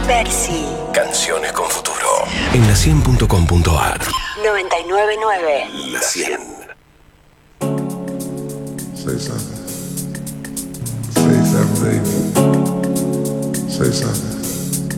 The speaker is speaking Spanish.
Percy. Canciones con futuro. En la 100.com.ar. 999. La 100. Say something. Say something, baby. Say something.